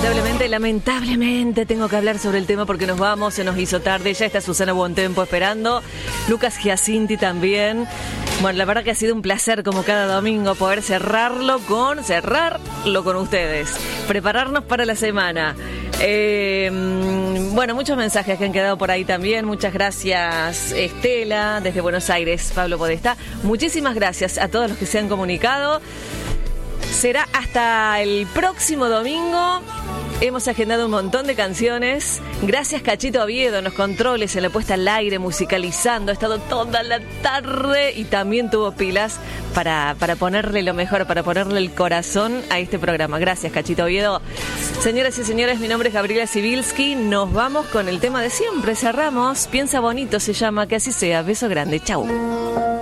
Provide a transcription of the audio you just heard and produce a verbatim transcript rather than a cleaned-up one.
lamentablemente, lamentablemente tengo que hablar sobre el tema porque nos vamos, se nos hizo tarde. Ya está Susana Buontempo esperando, Lucas Giacinti también. Bueno, la verdad que ha sido un placer como cada domingo poder cerrarlo con, cerrarlo con ustedes, prepararnos para la semana. Eh, bueno, muchos mensajes que han quedado por ahí también. Muchas gracias, Estela, desde Buenos Aires, Pablo Podestá. Muchísimas gracias a todos los que se han comunicado. Será hasta el próximo domingo. Hemos agendado un montón de canciones. Gracias, Cachito Oviedo, en los controles, en la puesta al aire, musicalizando. Ha estado toda la tarde y también tuvo pilas para, para ponerle lo mejor, para ponerle el corazón a este programa. Gracias, Cachito Oviedo. Señoras y señores, mi nombre es Gabriela Sibilski. Nos vamos con el tema de siempre. Cerramos. Piensa bonito se llama. Que así sea. Beso grande. Chau.